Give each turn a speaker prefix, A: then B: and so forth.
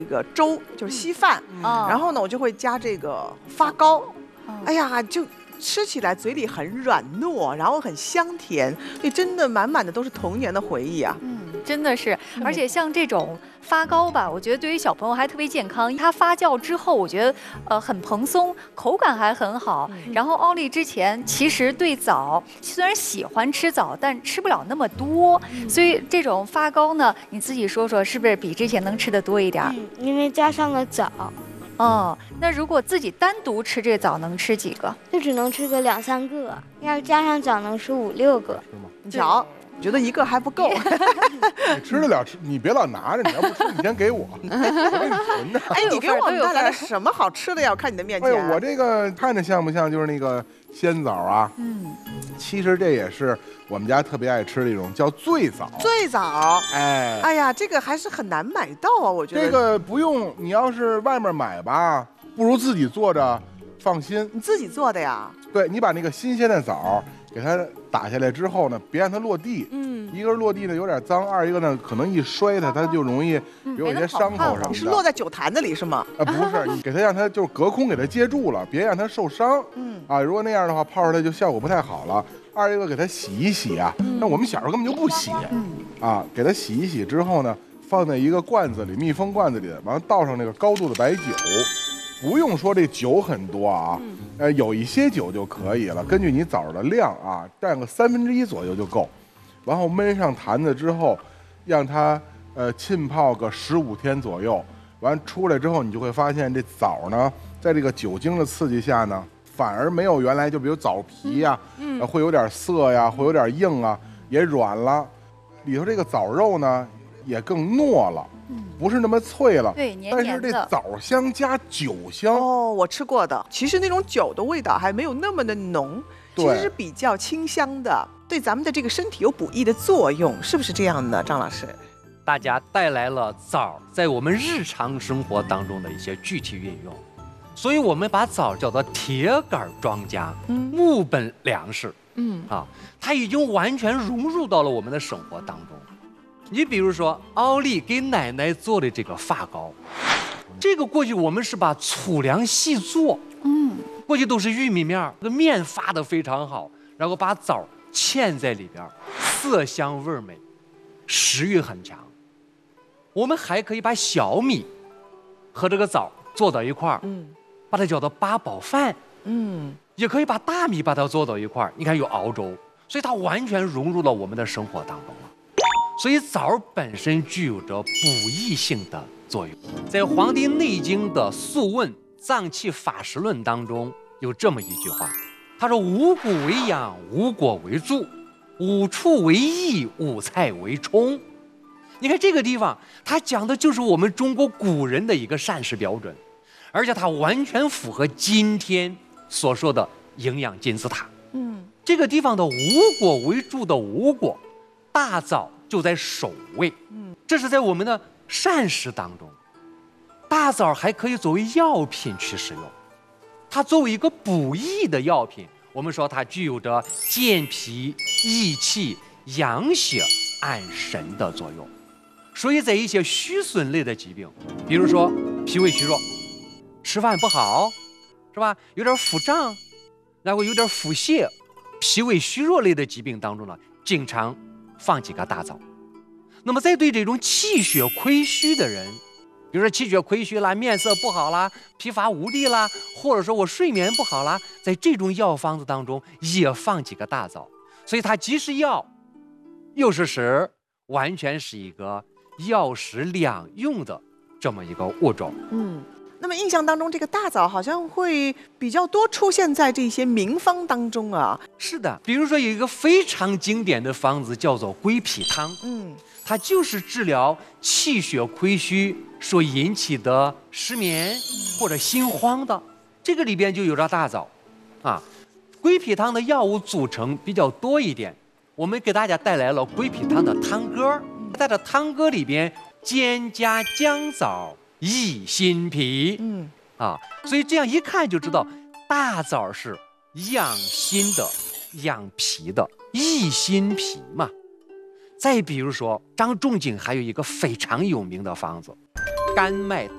A: 这个粥，就是稀饭，然后呢，我就会加这个发糕，哎呀，就吃起来嘴里很软糯，然后很香甜，所以真的满满的都是童年的回忆啊。
B: 真的是，而且像这种发糕吧，我觉得对于小朋友还特别健康。它发酵之后，我觉得很蓬松，口感还很好。然后奥利之前其实对枣虽然喜欢吃枣，但吃不了那么多，所以这种发糕呢，你自己说说是不是比之前能吃的多一点？
C: 因为加上了枣。
B: 哦，那如果自己单独吃这枣，能吃几个？
C: 就只能吃个2、3个，要是加上枣能吃5、6个。
A: 你瞧。觉得一个还不够，
D: 你吃得了吃，你别老拿着，你要不吃，你先给我，我给你存着。
A: 哎，你给我们带来了什么好吃的呀？我看你的面前。
D: 哎，我这个看着像不像就是那个鲜枣啊？其实这也是我们家特别爱吃的一种，叫醉枣。
A: 醉枣，
D: 哎
A: 呀，这个还是很难买到啊，我觉得。
D: 这个不用，你要是外面买吧，不如自己做着放心。
A: 你自己做的呀？
D: 对，你把那个新鲜的枣给它打下来之后呢，别让它落地。一个是落地呢有点脏，二一个呢可能一摔它就容易有一些伤口什么的。
A: 你是落在酒坛子里是吗？
D: 不是，你给它让它就是隔空给它接住了，别让它受伤。如果那样的话泡出来就效果不太好了。二一个给它洗一洗啊，那我们小时候根本就不洗。给它洗一洗之后呢，放在一个罐子里，密封罐子里，完了倒上那个高度的白酒。不用说这酒很多啊，有一些酒就可以了，根据你枣的量啊，占个1/3左右就够。然后焖上坛子之后，让它浸泡个15天左右。完出来之后，你就会发现这枣呢，在这个酒精的刺激下呢，反而没有原来就比如枣皮呀，会有点涩呀，会有点硬啊，也软了。里头这个枣肉呢，也更糯了。不是那么脆了，
B: 对，黏黏的。
D: 但是这枣香加酒香，
A: 我吃过的。其实那种酒的味道还没有那么的浓，其实是比较清香的，对咱们的这个身体有补益的作用，是不是这样的，张老师？
E: 大家带来了枣在我们日常生活当中的一些具体运用，所以我们把枣叫做铁杆庄稼，木本粮食，它已经完全融入到了我们的生活当中。你比如说，奥利给奶奶做的这个发糕，这个过去我们是把粗粮细做，过去都是玉米面，这个面发得非常好，然后把枣嵌在里边，色香味美，食欲很强。我们还可以把小米和这个枣做到一块儿，把它叫做八宝饭，也可以把大米把它做到一块儿，你看有熬粥，所以它完全融入了我们的生活当中了。所以枣本身具有着补益性的作用。在《黄帝内经》的《素问·脏器法实论》当中有这么一句话，他说：“五谷为养，五果为助，五畜为益，五菜为充。”你看这个地方，它讲的就是我们中国古人的一个膳食标准，而且它完全符合今天所说的营养金字塔。这个地方的五果为助的五果，大枣就在首位，这是在我们的膳食当中。大枣还可以作为药品去使用，它作为一个补益的药品，我们说它具有着健脾益气、养血安神的作用。所以在一些虚损类的疾病，比如说脾胃虚弱，吃饭不好，是吧？有点腹胀，然后有点腹泻，脾胃虚弱类的疾病当中呢，经常放几个大枣。那么再对这种气血亏虚的人，比如说气血亏虚啦，面色不好啦，疲乏无力啦，或者说我睡眠不好啦，在这种药方子当中也放几个大枣。所以它既是药又是食，完全是一个药食两用的这么一个物种。
A: 那么印象当中，这个大枣好像会比较多出现在这些名方当中啊。
E: 是的，比如说有一个非常经典的方子叫做归脾汤，它就是治疗气血亏虚所引起的失眠或者心慌的，这个里边就有着大枣啊。归脾汤的药物组成比较多一点，我们给大家带来了归脾汤的汤歌，在这汤歌里边兼加姜枣益心脾，所以这样一看就知道，大枣是养心的、养脾的，益心脾嘛。再比如说，张仲景还有一个非常有名的方子，甘麦